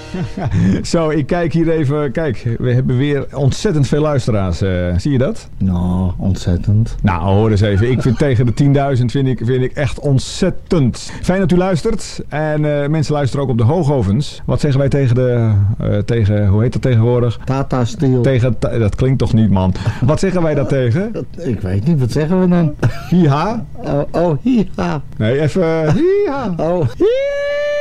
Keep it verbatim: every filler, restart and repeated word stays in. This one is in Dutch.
Zo, ik kijk hier even. Kijk, we hebben weer ontzettend veel luisteraars. Uh, zie je dat? Nou, ontzettend. Nou, hoor eens even. Ik vind tegen de tienduizend vind ik, vind ik echt ontzettend. Fijn dat u luistert. En uh, mensen luisteren ook op de Hoogovens. Wat zeggen wij tegen de... Uh, tegen, hoe heet dat tegenwoordig? Tata Steel. Tegen, dat klinkt toch niet, man. Wat zeggen wij daar tegen? Ik weet niet, wat zeggen we dan? Hiha? Oh, oh hiha. Nee, even... Hiha. Oh, hiha.